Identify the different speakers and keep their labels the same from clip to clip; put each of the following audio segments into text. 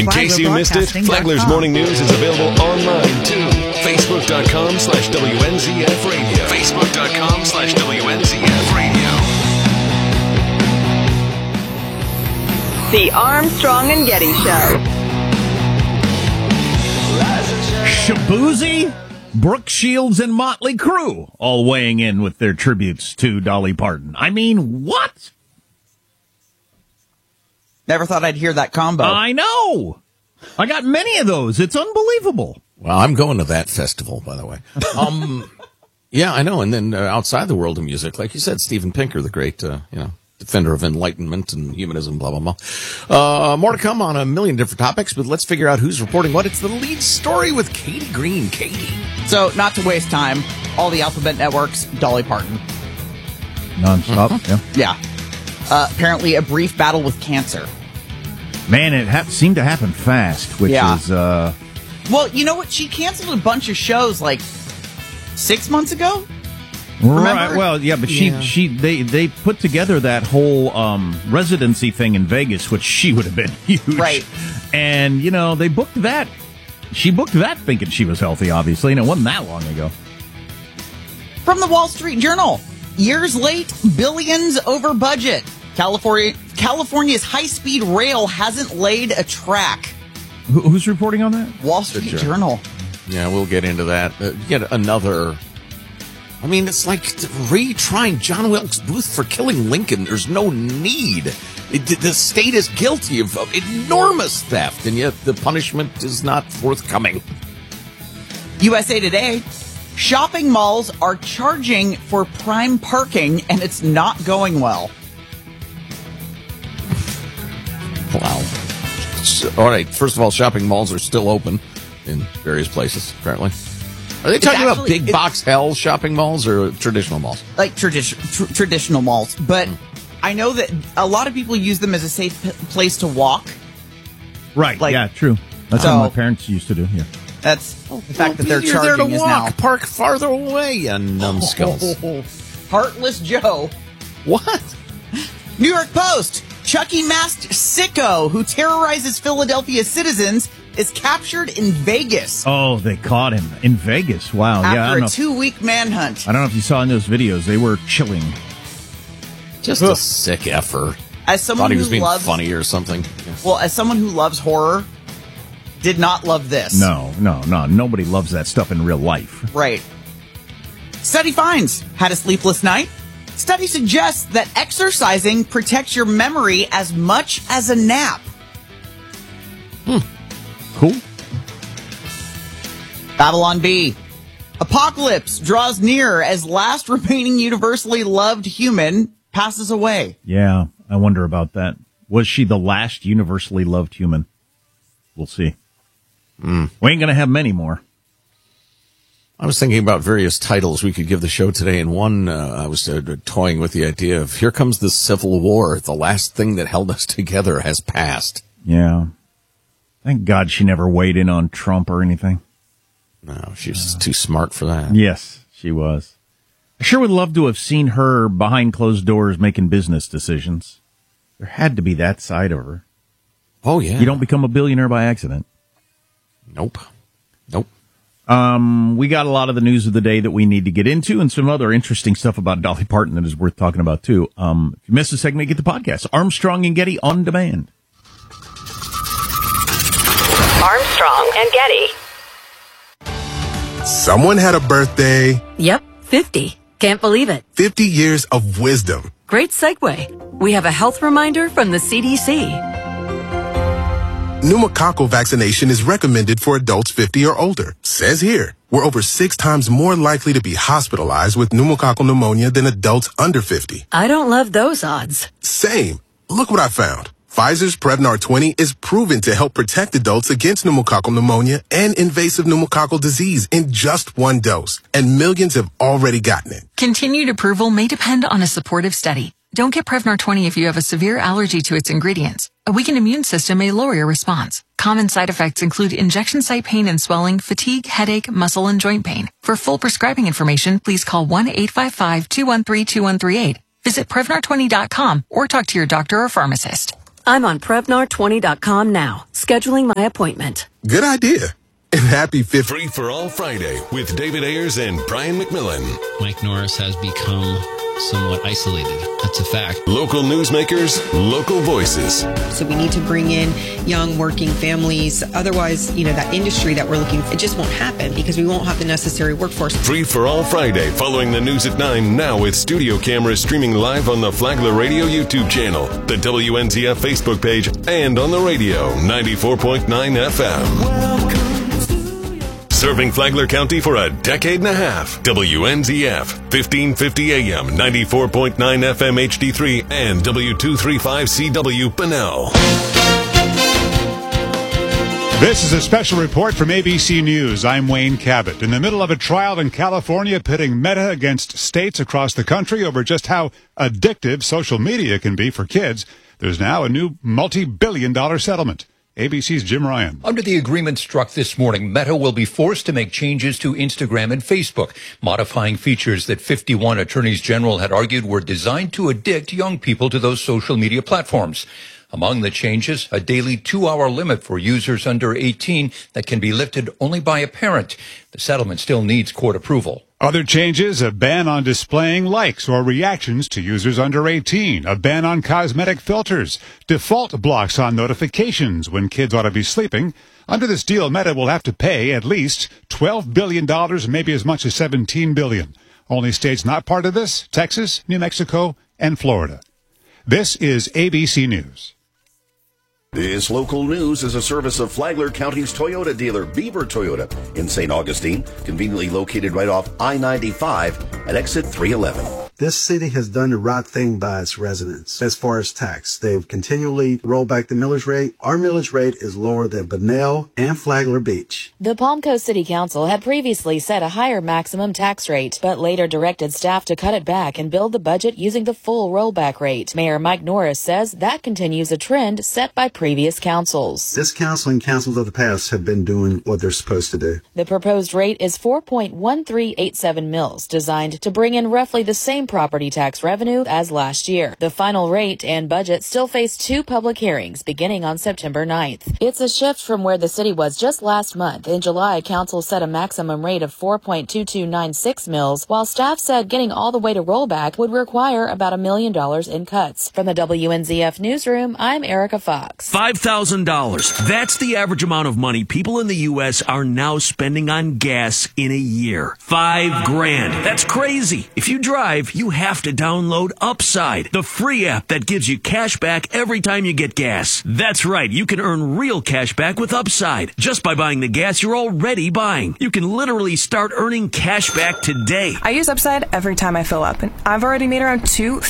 Speaker 1: In case you missed it, Flagler's Morning News is available online, too. Facebook.com/WNZF Radio. Facebook.com/WNZF Radio.
Speaker 2: The Armstrong and Getty Show.
Speaker 3: Shaboozey, Brooke Shields, and Motley Crue all weighing in with their tributes to Dolly Parton. I mean, what?
Speaker 4: Never thought I'd hear that combo.
Speaker 3: I know. I got many of those. It's unbelievable.
Speaker 5: Well, I'm going to that festival, by the way. Yeah, I know. And then outside the world of music, like you said, Steven Pinker, the great, defender of enlightenment and humanism, blah, blah, blah. More to come on a million different topics, but let's figure out who's reporting what. It's the lead story with Katie Green. Katie.
Speaker 4: So, not to waste time, all the alphabet networks, Dolly Parton.
Speaker 3: Nonstop,
Speaker 4: Yeah. Apparently a brief battle with cancer.
Speaker 3: Man, it seemed to happen fast, which is...
Speaker 4: Well, you know what? She canceled a bunch of shows like 6 months ago?
Speaker 3: Right.
Speaker 4: Remember?
Speaker 3: Well, yeah, but they put together that whole residency thing in Vegas, which she would have been huge.
Speaker 4: Right.
Speaker 3: And, they booked that. She booked that thinking she was healthy, obviously, and it wasn't that long ago.
Speaker 4: From the Wall Street Journal. Years late, billions over budget. California's high-speed rail hasn't laid a track.
Speaker 3: Who's reporting on that?
Speaker 4: Wall Street Journal.
Speaker 5: Yeah, we'll get into that. Yet another... I mean, it's like retrying John Wilkes Booth for killing Lincoln. There's no need. The state is guilty of enormous theft, and yet the punishment is not forthcoming.
Speaker 4: USA Today. Shopping malls are charging for prime parking, and it's not going well.
Speaker 5: Wow. So, all right, first of all, shopping malls are still open in various places, apparently. Are they talking about big box hell shopping malls or traditional malls?
Speaker 4: Like traditional malls. But I know that a lot of people use them as a safe place to walk.
Speaker 3: Right, yeah, true. That's what my parents used to do, yeah.
Speaker 4: That's the fact that they're
Speaker 5: you're
Speaker 4: charging
Speaker 5: there to
Speaker 4: is
Speaker 5: walk.
Speaker 4: now.
Speaker 5: Park farther away, you numbskulls.
Speaker 4: Heartless Joe.
Speaker 5: What?
Speaker 4: New York Post. Chucky masked sicko who terrorizes Philadelphia citizens is captured in Vegas.
Speaker 3: Oh, they caught him in Vegas. Wow.
Speaker 4: After a 2-week manhunt.
Speaker 3: I don't know if you saw in those videos. They were chilling.
Speaker 5: Just a sick effort.
Speaker 4: As someone
Speaker 5: Thought he was
Speaker 4: who
Speaker 5: being
Speaker 4: loves,
Speaker 5: funny or something.
Speaker 4: Well, as someone who loves horror, did not love this.
Speaker 3: No. Nobody loves that stuff in real life.
Speaker 4: Right. Study finds. Had a sleepless night? Study suggests that exercising protects your memory as much as a nap.
Speaker 3: Cool.
Speaker 4: Babylon Bee. Apocalypse draws near as last remaining universally loved human passes away.
Speaker 3: Yeah, I wonder about that. Was she the last universally loved human? We'll see. We ain't going to have many more.
Speaker 5: I was thinking about various titles we could give the show today, and one, I was toying with the idea of, here comes the Civil War. The last thing that held us together has passed.
Speaker 3: Yeah. Thank God she never weighed in on Trump or anything.
Speaker 5: No, she was too smart for that.
Speaker 3: Yes, she was. I sure would love to have seen her behind closed doors making business decisions. There had to be that side of her.
Speaker 5: Oh, yeah.
Speaker 3: You don't become a billionaire by accident.
Speaker 5: Nope.
Speaker 3: We got a lot of the news of the day that we need to get into and some other interesting stuff about Dolly Parton that is worth talking about, too. If you missed a segment, get the podcast. Armstrong and Getty on demand.
Speaker 2: Armstrong and Getty.
Speaker 6: Someone had a birthday.
Speaker 7: Yep, 50. Can't believe it.
Speaker 6: 50 years of wisdom.
Speaker 7: Great segue. We have a health reminder from the CDC.
Speaker 6: Pneumococcal vaccination is recommended for adults 50 or older. Says here, we're over 6 times more likely to be hospitalized with pneumococcal pneumonia than adults under 50.
Speaker 7: I don't love those odds.
Speaker 6: Same. Look what I found. Pfizer's Prevnar 20 is proven to help protect adults against pneumococcal pneumonia and invasive pneumococcal disease in just 1 dose. And millions have already gotten it.
Speaker 8: Continued approval may depend on a supportive study. Don't get Prevnar 20 if you have a severe allergy to its ingredients. A weakened immune system may lower your response. Common side effects include injection site pain and swelling, fatigue, headache, muscle, and joint pain. For full prescribing information, please call 1-855-213-2138. Visit Prevnar20.com or talk to your doctor or pharmacist.
Speaker 7: I'm on Prevnar20.com now, scheduling my appointment.
Speaker 6: Good idea. And happy 5th.
Speaker 1: Free for All Friday with David Ayers and Brian McMillan.
Speaker 9: Mike Norris has become somewhat isolated. That's a fact.
Speaker 1: Local newsmakers, local voices.
Speaker 10: So we need to bring in young working families. Otherwise, that industry that we're looking for, it just won't happen because we won't have the necessary workforce.
Speaker 1: Free for All Friday, following the news at 9, now with studio cameras streaming live on the Flagler Radio YouTube channel, the WNZF Facebook page, and on the radio, 94.9 FM. Serving Flagler County for a decade and a half. WNZF, 1550 AM, 94.9 FM HD3, and W235CW Bunnell.
Speaker 11: This is a special report from ABC News. I'm Wayne Cabot. In the middle of a trial in California pitting Meta against states across the country over just how addictive social media can be for kids, there's now a new multi-billion-dollar settlement. ABC's Jim Ryan.
Speaker 12: Under the agreement struck this morning, Meta will be forced to make changes to Instagram and Facebook, modifying features that 51 attorneys general had argued were designed to addict young people to those social media platforms. Among the changes, a daily 2-hour limit for users under 18 that can be lifted only by a parent. The settlement still needs court approval.
Speaker 11: Other changes, a ban on displaying likes or reactions to users under 18, a ban on cosmetic filters, default blocks on notifications when kids ought to be sleeping. Under this deal, Meta will have to pay at least $12 billion, maybe as much as $17 billion. Only states not part of this, Texas, New Mexico, and Florida. This is ABC News.
Speaker 13: This local news is a service of Flagler County's Toyota dealer, Beaver Toyota, in St. Augustine, conveniently located right off I-95 at exit 311.
Speaker 14: This city has done the right thing by its residents as far as tax. They've continually rolled back the millage rate. Our millage rate is lower than Bunnell and Flagler Beach.
Speaker 15: The Palm Coast City Council had previously set a higher maximum tax rate, but later directed staff to cut it back and build the budget using the full rollback rate. Mayor Mike Norris says that continues a trend set by previous councils.
Speaker 14: This council and councils of the past have been doing what they're supposed to do.
Speaker 15: The proposed rate is 4.1387 mils, designed to bring in roughly the same property tax revenue as last year. The final rate and budget still face 2 public hearings beginning on September 9th. It's a shift from where the city was just last month. In July, council set a maximum rate of 4.2296 mils, while staff said getting all the way to rollback would require about $1 million in cuts. From the WNZF newsroom, I'm Erica Fox.
Speaker 16: $5,000. That's the average amount of money people in the U.S. are now spending on gas in a year. $5,000. That's crazy. If you drive, you have to download Upside, the free app that gives you cash back every time you get gas. That's right. You can earn real cash back with Upside just by buying the gas you're already buying. You can literally start earning cash back today.
Speaker 17: I use Upside every time I fill up, and I've already made around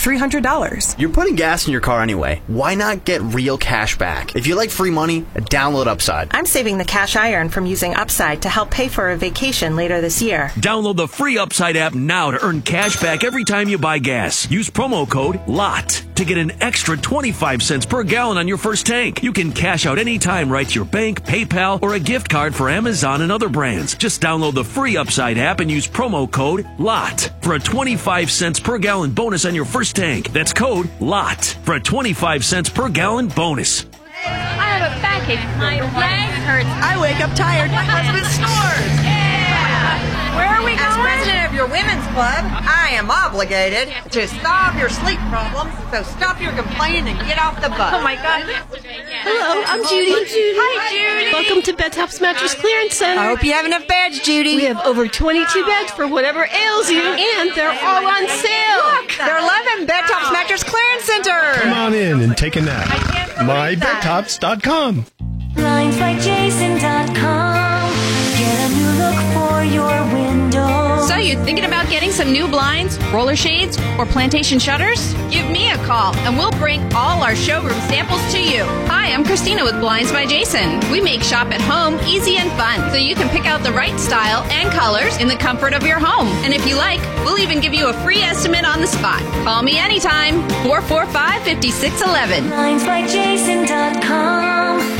Speaker 17: $300.
Speaker 18: You're putting gas in your car anyway. Why not get real cash back? If you like free money, download Upside.
Speaker 19: I'm saving the cash I earn from using Upside to help pay for a vacation later this year.
Speaker 16: Download the free Upside app now to earn cash back every time you buy gas. Use promo code LOT to get an extra 25 cents per gallon on your first tank. You can cash out anytime right to your bank, PayPal, or a gift card for Amazon and other brands. Just download the free Upside app and use promo code LOT for a 25 cents per gallon bonus on your first tank. That's code LOT for a 25 cents per gallon bonus.
Speaker 20: I have a backache. My leg hurts. I wake up tired. My husband snores. Yeah. Where are we going? As president of your women's club, I am obligated to solve your sleep problems. So stop your complaining and get off the bus. Oh my God.
Speaker 21: Hello, I'm Judy.
Speaker 20: Hi, Judy.
Speaker 21: Welcome to Bed Tops Mattress Clearance Center.
Speaker 20: I hope you have enough beds, Judy.
Speaker 21: We have over 22 beds for whatever ails you, and they're all on sale.
Speaker 20: Look, they're 11 Bed Tops Mattress Clearance Center.
Speaker 22: Come on in and take a nap. MyBedTops.com.
Speaker 23: BlindsByJason.com. Get a new look for your window.
Speaker 24: So you're thinking about getting some new blinds, roller shades, or plantation shutters? Give me a call and we'll bring all our showroom samples to you. Hi, I'm Christina with Blinds by Jason. We make shop at home easy and fun so you can pick out the right style and colors in the comfort of your home. And if you like, we'll even give you a free estimate on the spot. Call me anytime. 445-5611.
Speaker 23: BlindsByJason.com.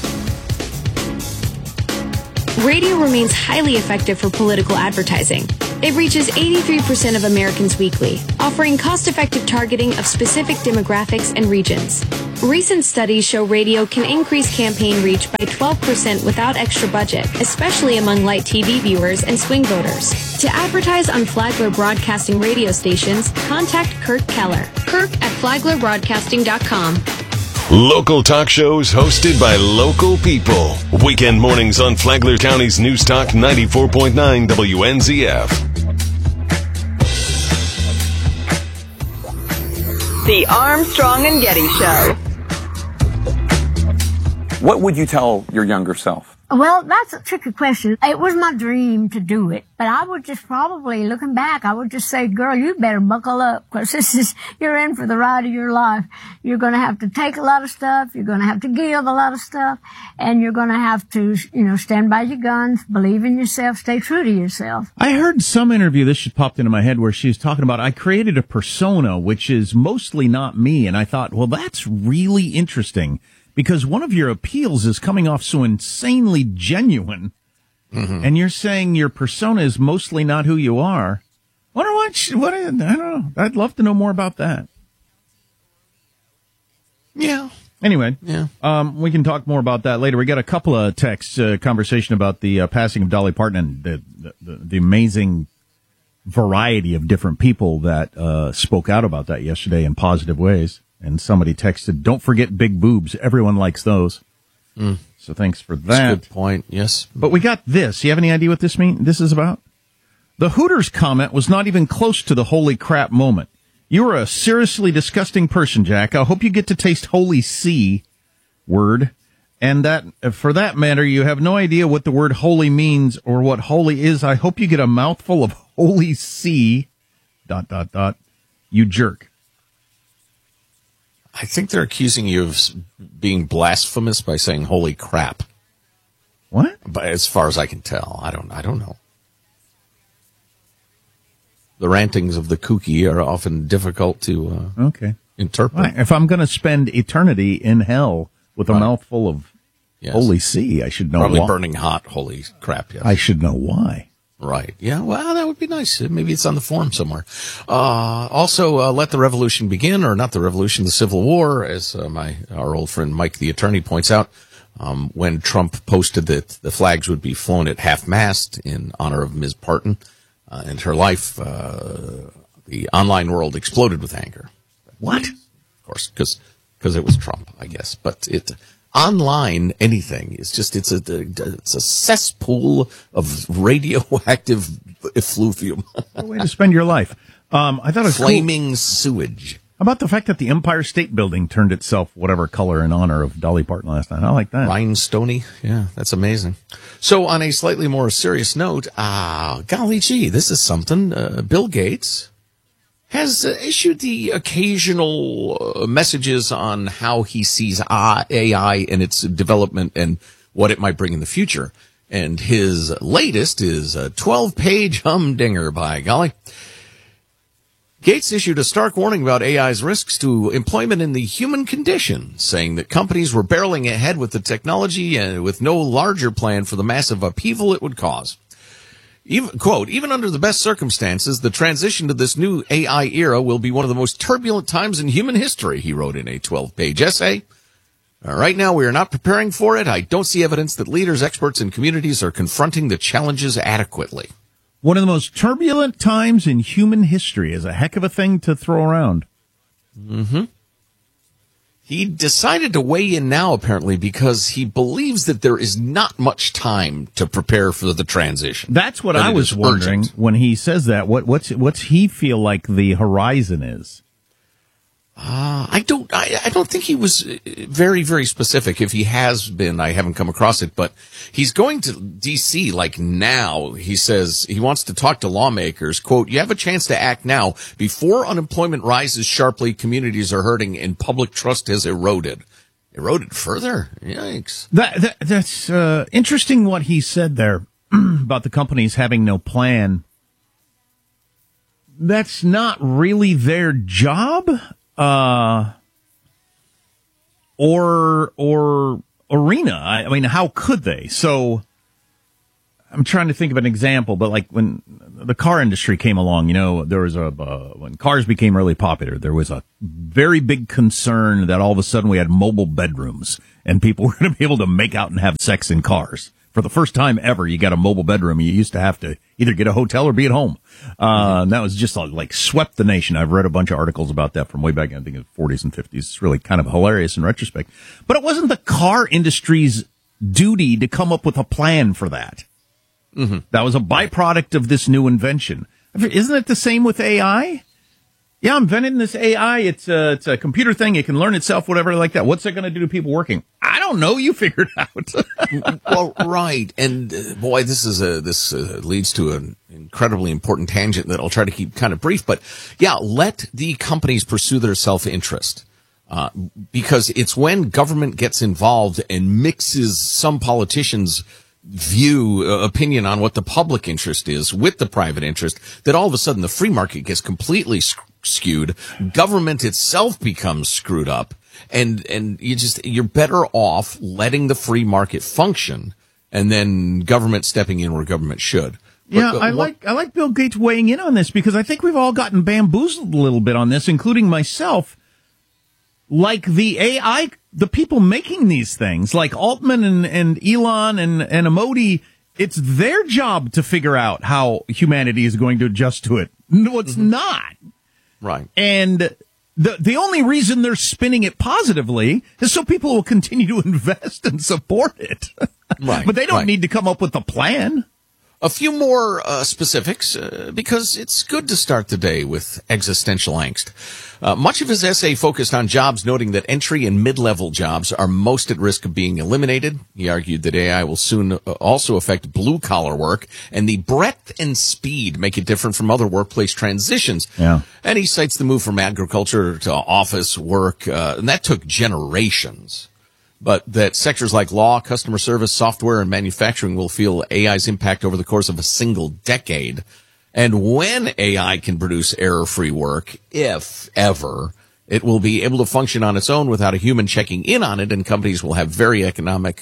Speaker 25: Radio remains highly effective for political advertising.
Speaker 3: It reaches 83% of Americans weekly, offering cost-effective targeting of specific demographics and regions. Recent studies show radio can increase campaign reach by 12% without extra budget, especially among light TV viewers and swing voters. To advertise on Flagler Broadcasting radio stations, contact Kirk Keller. Kirk at FlaglerBroadcasting.com.
Speaker 1: Local talk shows hosted by local people. Weekend mornings on Flagler County's News Talk 94.9 WNZF.
Speaker 2: The Armstrong and Getty Show.
Speaker 4: What would you tell your younger self?
Speaker 5: Well, that's a tricky question. It was my dream to do it, but I would just probably, looking back, I would just say, girl, you better buckle up, because you're in for the ride of your life. You're going to have to take a lot of stuff. You're going to have to give a lot of stuff, and you're going to have to, stand by your guns, believe in yourself, stay true to yourself.
Speaker 22: I heard some interview, this just popped into my head, where she was talking about, I created a persona, which is mostly not me, and I thought, well, that's really interesting. Because one of your appeals is coming off so insanely genuine, and you're saying your persona is mostly not who you are. I don't know. I'd love to know more about that.
Speaker 25: Yeah.
Speaker 22: Anyway,
Speaker 25: yeah.
Speaker 22: We can talk more about that later. We got a couple of texts, conversation about the passing of Dolly Parton and the amazing variety of different people that spoke out about that yesterday in positive ways. And somebody texted, don't forget big boobs. Everyone likes those. So thanks for that.
Speaker 25: That's a good point, yes.
Speaker 22: But we got this. You have any idea what this is about? The Hooters comment was not even close to the holy crap moment. You are a seriously disgusting person, Jack. I hope you get to taste holy C word. And that, for that matter, you have no idea what the word holy means or what holy is. I hope you get a mouthful of holy C ... You jerk.
Speaker 25: I think they're accusing you of being blasphemous by saying "holy crap."
Speaker 22: What?
Speaker 25: But as far as I can tell, I don't know. The rantings of the kooky are often difficult to interpret.
Speaker 22: Right. If I'm going to spend eternity in hell with a mouthful of holy C, I should know
Speaker 25: Probably
Speaker 22: why.
Speaker 25: Burning hot, holy crap, yes.
Speaker 22: I should know why.
Speaker 25: Right. Yeah, well, that would be nice. Maybe it's on the forum somewhere. Also, let the revolution begin, or not the revolution, the Civil War, as our old friend Mike the attorney points out. When Trump posted that the flags would be flown at half-mast in honor of Ms. Parton and her life, the online world exploded with anger.
Speaker 22: What?
Speaker 25: Of course, because it was Trump, I guess. But online anything is just it's a cesspool of radioactive effluvium.
Speaker 22: What a way to spend your life. I thought it was
Speaker 25: flaming sewage.
Speaker 22: How about the fact that the Empire State Building turned itself whatever color in honor of Dolly Parton last night? I like that.
Speaker 25: Rhinestone-y. Yeah, that's amazing. So on a slightly more serious note, golly gee, this is something. Bill Gates has issued the occasional messages on how he sees AI and its development and what it might bring in the future. And his latest is a 12-page humdinger, by golly. Gates issued a stark warning about AI's risks to employment in the human condition, saying that companies were barreling ahead with the technology and with no larger plan for the massive upheaval it would cause. Even under the best circumstances, the transition to this new AI era will be one of the most turbulent times in human history, he wrote in a 12-page essay. Right now, we are not preparing for it. I don't see evidence that leaders, experts, and communities are confronting the challenges adequately.
Speaker 22: One of the most turbulent times in human history is a heck of a thing to throw around.
Speaker 25: Mm-hmm. He decided to weigh in now, apparently, because he believes that there is not much time to prepare for the transition.
Speaker 22: That's what I was wondering when he says that. What's he feel like the horizon is?
Speaker 25: I don't think he was very, very specific. If he has been, I haven't come across it, but he's going to D.C. like now. He says he wants to talk to lawmakers. Quote, you have a chance to act now before unemployment rises sharply, communities are hurting, and public trust has eroded. Eroded further? Yikes.
Speaker 22: That's interesting what he said there about the companies having no plan. That's not really their job. Or arena. I mean, how could they? So I'm trying to think of an example, but like when the car industry came along, there was when cars became really popular, there was a very big concern that all of a sudden we had mobile bedrooms and people were going to be able to make out and have sex in cars. For the first time ever, you got a mobile bedroom. You used to have to either get a hotel or be at home. And that was just like swept the nation. I've read a bunch of articles about that from way back, I think in the 40s and 50s. It's really kind of hilarious in retrospect. But it wasn't the car industry's duty to come up with a plan for that. Mm-hmm. That was a byproduct of this new invention. Isn't it the same with AI? Yeah, I'm inventing this AI. It's a computer thing. It can learn itself, whatever like that. What's it going to do to people working? I don't know. You figure it out.
Speaker 25: Well, right. And boy, this leads to an incredibly important tangent that I'll try to keep kind of brief. But yeah, let the companies pursue their self-interest. Because it's when government gets involved and mixes some politicians' opinion on what the public interest is with the private interest that all of a sudden the free market gets completely skewed. Government itself becomes screwed up, and you're better off letting the free market function and then government stepping in where government should.
Speaker 22: Yeah, I like Bill Gates weighing in on this because I think we've all gotten bamboozled a little bit on this, including myself. Like the AI, the people making these things, like Altman and Elon and Modi, it's their job to figure out how humanity is going to adjust to it. No, it's not.
Speaker 25: Right.
Speaker 22: And the only reason they're spinning it positively is so people will continue to invest and support it.
Speaker 25: Right.
Speaker 22: But they don't need to come up with a plan.
Speaker 25: A few more specifics, because it's good to start the day with existential angst. Much of his essay focused on jobs, noting that entry and mid-level jobs are most at risk of being eliminated. He argued that AI will soon also affect blue-collar work, and the breadth and speed make it different from other workplace transitions.
Speaker 22: Yeah.
Speaker 25: And he cites the move from agriculture to office work, and that took generations. But that sectors like law, customer service, software, and manufacturing will feel AI's impact over the course of a single decade. And when AI can produce error-free work, if ever, it will be able to function on its own without a human checking in on it, and companies will have every economic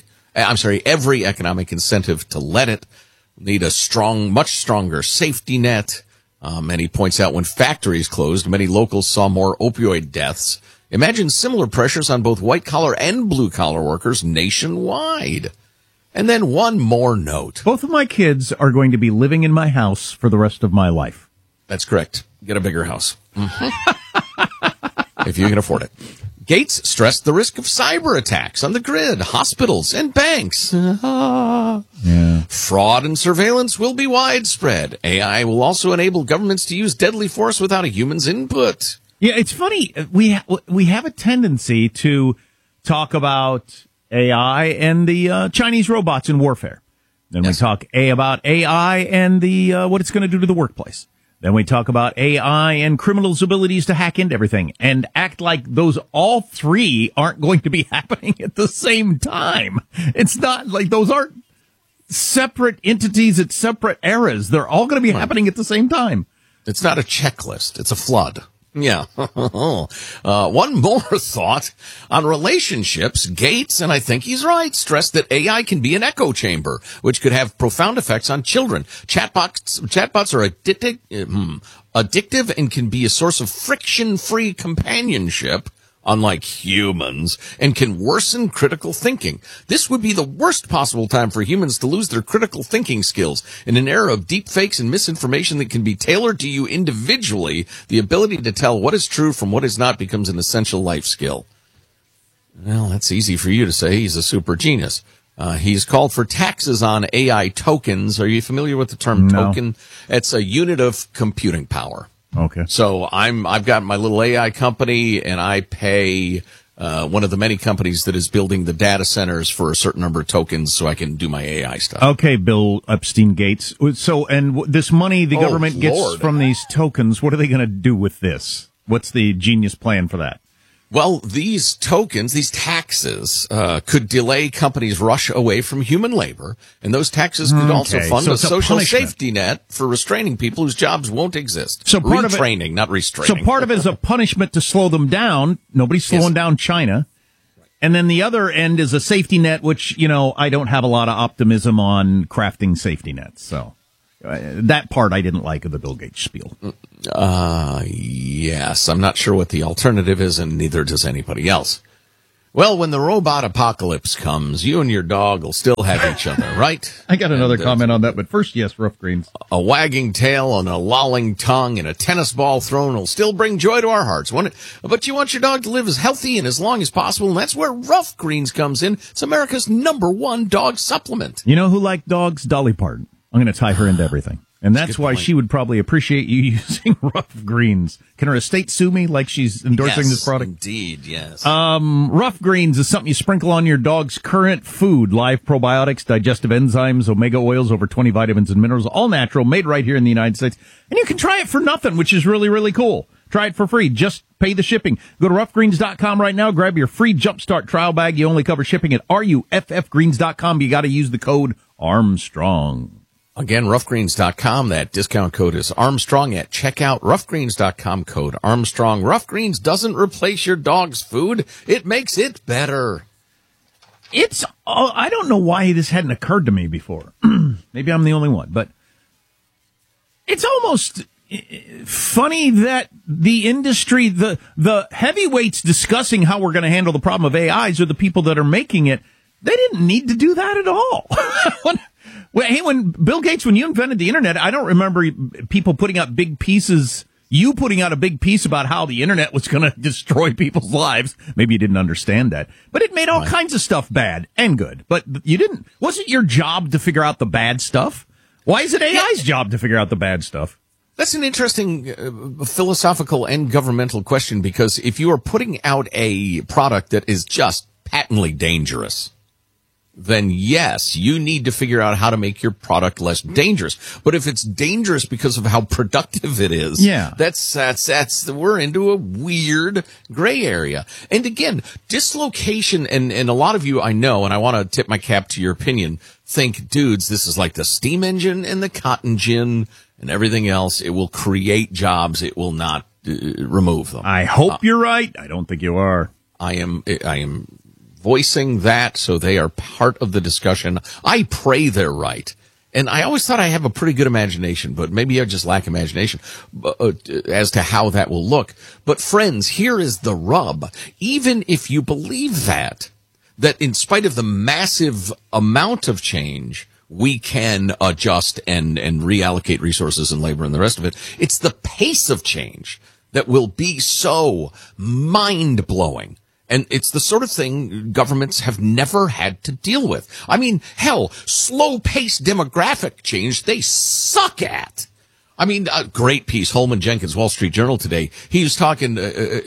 Speaker 25: incentive to let it. Need a much stronger safety net. And he points out when factories closed, many locals saw more opioid deaths. Imagine similar pressures on both white-collar and blue-collar workers nationwide. And then one more note.
Speaker 22: Both of my kids are going to be living in my house for the rest of my life.
Speaker 25: That's correct. Get a bigger house. If you can afford it. Gates stressed the risk of cyber attacks on the grid, hospitals, and banks.
Speaker 22: Yeah.
Speaker 25: Fraud and surveillance will be widespread. AI will also enable governments to use deadly force without a human's input.
Speaker 22: Yeah, it's funny. We have a tendency to talk about AI and the Chinese robots in warfare. Then we talk about AI and the what it's going to do to the workplace. Then we talk about AI and criminals' abilities to hack into everything and act like those all three aren't going to be happening at the same time. It's not like those aren't separate entities at separate eras. They're all going to be happening at the same time.
Speaker 25: It's not a checklist. It's a flood. Yeah. One more thought on relationships. Gates, and I think he's right, stressed that AI can be an echo chamber, which could have profound effects on children. Chatbots are addictive and can be a source of friction-free companionship, unlike humans, and can worsen critical thinking. This would be the worst possible time for humans to lose their critical thinking skills. In an era of deep fakes and misinformation that can be tailored to you individually, the ability to tell what is true from what is not becomes an essential life skill. Well, that's easy for you to say. He's a super genius. He's called for taxes on AI tokens. Are you familiar with the term token? It's a unit of computing power.
Speaker 22: Okay.
Speaker 25: So I've got my little AI company, and I pay one of the many companies that is building the data centers for a certain number of tokens so I can do my AI stuff.
Speaker 22: Okay, Bill Epstein Gates. So, and this money the government gets from these tokens, what are they going to do with this? What's the genius plan for that?
Speaker 25: Well, these tokens, these taxes, could delay companies' rush away from human labor, and those taxes could also fund a social safety net for restraining people whose jobs won't exist.
Speaker 22: So part
Speaker 25: retraining, not restraining.
Speaker 22: So part of it is a punishment to slow them down. Nobody's slowing down China. And then the other end is a safety net, which, I don't have a lot of optimism on crafting safety nets. So that part I didn't like of the Bill Gates spiel.
Speaker 25: Yes, I'm not sure what the alternative is, and neither does anybody else. Well, when the robot apocalypse comes, you and your dog will still have each other, right?
Speaker 22: I got another comment on that, but first, yes, Rough Greens.
Speaker 25: A wagging tail and a lolling tongue and a tennis ball thrown will still bring joy to our hearts. But you want your dog to live as healthy and as long as possible, and that's where Rough Greens comes in. It's America's #1 dog supplement.
Speaker 22: You know who liked dogs? Dolly Parton. I'm going to tie her into everything. And that's why she would probably appreciate you using Rough Greens. Can her estate sue me like she's endorsing this product?
Speaker 25: Indeed, yes.
Speaker 22: Rough Greens is something you sprinkle on your dog's current food. Live probiotics, digestive enzymes, omega oils, over 20 vitamins and minerals, all natural, made right here in the United States. And you can try it for nothing, which is really, really cool. Try it for free. Just pay the shipping. Go to roughgreens.com right now. Grab your free Jumpstart trial bag. You only cover shipping at ruffgreens.com. You got to use the code Armstrong.
Speaker 25: Again, roughgreens.com. That discount code is Armstrong at checkout. Roughgreens.com, code Armstrong. Rough Greens doesn't replace your dog's food. It makes it better.
Speaker 22: I don't know why this hadn't occurred to me before. Maybe I'm the only one, but it's almost funny that the industry, the heavyweights discussing how we're going to handle the problem of AIs are the people that are making it. They didn't need to do that at all. When Bill Gates, when you invented the internet, I don't remember people putting out big pieces, you putting out a big piece about how the internet was going to destroy people's lives. Maybe you didn't understand that, but it made all kinds of stuff bad and good. But you didn't, wasn't your job to figure out the bad stuff? Why is it AI's job to figure out the bad stuff?
Speaker 25: That's an interesting philosophical and governmental question, because if you are putting out a product that is just patently dangerous, then yes, you need to figure out how to make your product less dangerous. But if it's dangerous because of how productive it is, that's we're into a weird gray area. And again, dislocation, and a lot of you I know, and I want to tip my cap to your opinion, think, dudes, this is like the steam engine and the cotton gin and everything else. It will create jobs. It will not remove them.
Speaker 22: I hope you're right. I don't think you are.
Speaker 25: I am voicing that, so they are part of the discussion. I pray they're right. And I always thought I have a pretty good imagination, but maybe I just lack imagination as to how that will look. But friends, here is the rub. Even if you believe that in spite of the massive amount of change, we can adjust and reallocate resources and labor and the rest of it, it's the pace of change that will be so mind-blowing. And it's the sort of thing governments have never had to deal with. I mean, hell, slow-paced demographic change, they suck at. I mean, a great piece, Holman Jenkins, Wall Street Journal today. He was talking,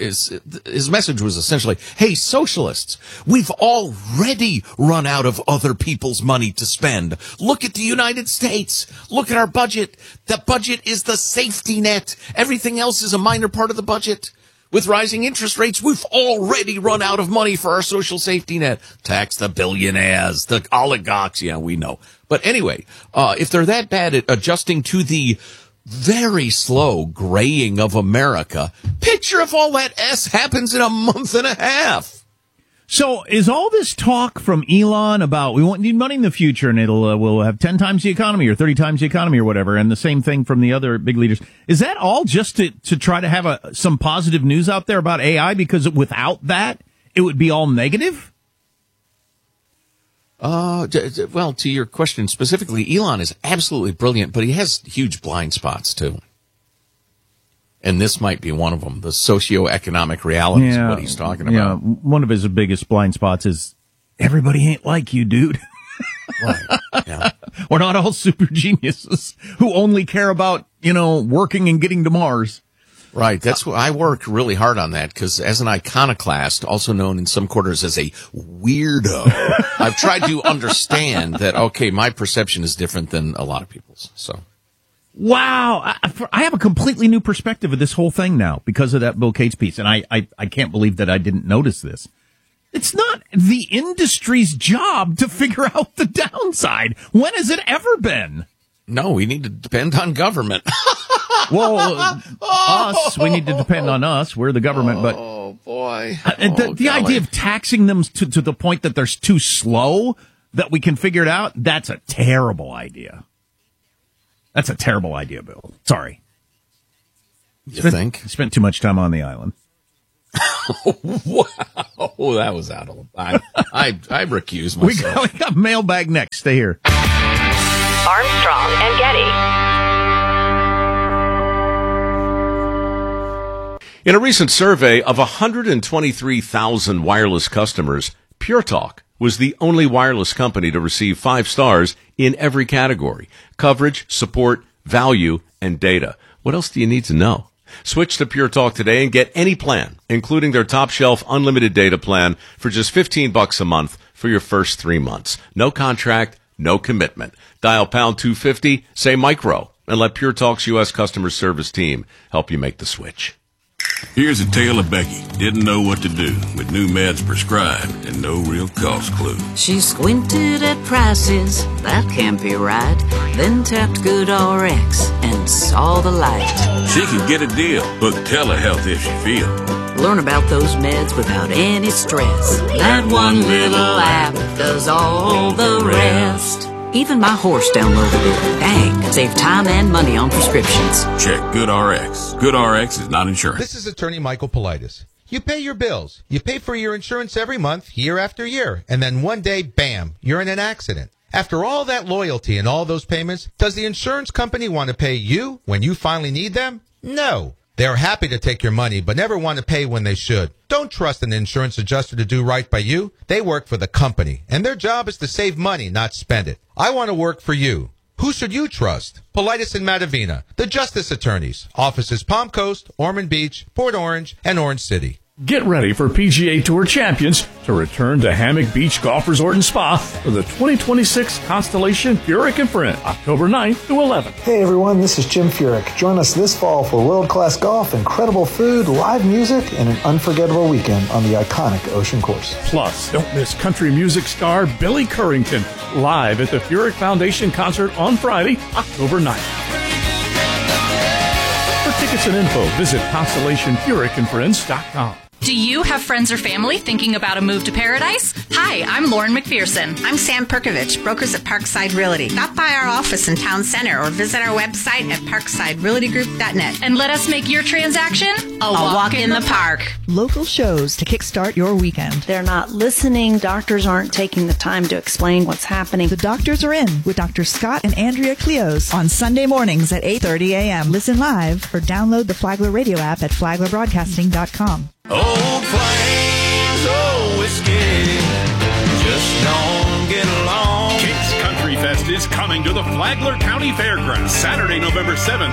Speaker 25: his message was essentially, hey, socialists, we've already run out of other people's money to spend. Look at the United States. Look at our budget. The budget is the safety net. Everything else is a minor part of the budget. With rising interest rates, we've already run out of money for our social safety net. Tax the billionaires, the oligarchs. Yeah, we know. But anyway, if they're that bad at adjusting to the very slow graying of America, picture if all that S happens in a month and a half.
Speaker 22: So is all this talk from Elon about we won't need money in the future and we'll have 10 times the economy or 30 times the economy or whatever, and the same thing from the other big leaders, is that all just to try to have some positive news out there about AI, because without that it would be all negative?
Speaker 25: Well, to your question specifically, Elon is absolutely brilliant, but he has huge blind spots too. And this might be one of them, the socioeconomic realities of what he's talking about.
Speaker 22: Yeah, one of his biggest blind spots is everybody ain't like you, dude.
Speaker 25: Right. Yeah.
Speaker 22: We're not all super geniuses who only care about, working and getting to Mars.
Speaker 25: Right. That's what I work really hard on that, because as an iconoclast, also known in some quarters as a weirdo, I've tried to understand that, okay, my perception is different than a lot of people's. So.
Speaker 22: Wow. I have a completely new perspective of this whole thing now because of that Bill Gates piece. And I can't believe that I didn't notice this. It's not the industry's job to figure out the downside. When has it ever been?
Speaker 25: No, we need to depend on government.
Speaker 22: Well, we need to depend on us. We're the government, but
Speaker 25: boy.
Speaker 22: The idea of taxing them to the point that they're too slow that we can figure it out, that's a terrible idea. That's a terrible idea, Bill. Sorry.
Speaker 25: You think?
Speaker 22: Spent too much time on the island.
Speaker 25: Wow, that was out of line. I recuse myself.
Speaker 22: We got mailbag next. Stay here.
Speaker 2: Armstrong and Getty.
Speaker 6: In a recent survey of 123,000 wireless customers, Pure Talk was the only wireless company to receive 5 stars in every category: coverage, support, value, and data. What else do you need to know? Switch to Pure Talk today and get any plan, including their top shelf unlimited data plan, for just $15 a month for your first 3 months. No contract, no commitment. Dial pound 250, say micro, and let Pure Talk's U.S. customer service team help you make the switch.
Speaker 7: Here's a tale of Becky. Didn't know what to do with new meds prescribed and no real cost clue.
Speaker 8: She squinted at prices, that can't be right. Then tapped GoodRx and saw the light.
Speaker 7: She can get a deal. Book telehealth if she feels.
Speaker 8: Learn about those meds without any stress. That one little app does all the rest. Even my horse downloaded it. Dang, save time and money on prescriptions.
Speaker 7: Check GoodRx. GoodRx is not insurance.
Speaker 9: This is attorney Michael Politis. You pay your bills. You pay for your insurance every month, year after year. And then one day, bam, you're in an accident. After all that loyalty and all those payments, does the insurance company want to pay you when you finally need them? No. They're happy to take your money, but never want to pay when they should. Don't trust an insurance adjuster to do right by you. They work for the company, and their job is to save money, not spend it. I want to work for you. Who should you trust? Politis and Matavina, the Justice Attorneys. Offices Palm Coast, Ormond Beach, Port Orange, and Orange City.
Speaker 10: Get ready for PGA Tour champions to return to Hammock Beach Golf Resort and Spa for the 2026 Constellation Furyk and Friends, October 9th to 11th.
Speaker 26: Hey everyone, this is Jim Furyk. Join us this fall for world-class golf, incredible food, live music, and an unforgettable weekend on the iconic Ocean Course.
Speaker 10: Plus, don't miss country music star Billy Currington live at the Furyk Foundation concert on Friday, October 9th. For tickets and info, visit ConstellationFurykandFriends.com.
Speaker 27: Do you have friends or family thinking about a move to paradise? Hi, I'm Lauren McPherson.
Speaker 28: I'm Sam Perkovich, brokers at Parkside Realty. Stop by our office in Town Center or visit our website at parksiderealtygroup.net.
Speaker 27: And let us make your transaction a walk in the park.
Speaker 29: Local shows to kickstart your weekend.
Speaker 30: They're not listening. Doctors aren't taking the time to explain what's happening.
Speaker 29: The doctors are in with Dr. Scott and Andrea Cleos on Sunday mornings at 8:30 a.m. Listen live or download the Flagler radio app at flaglerbroadcasting.com.
Speaker 31: Old flames, old whiskey, just don't get along.
Speaker 32: Kicks Country Fest is coming to the Flagler County Fairgrounds Saturday, November 7th.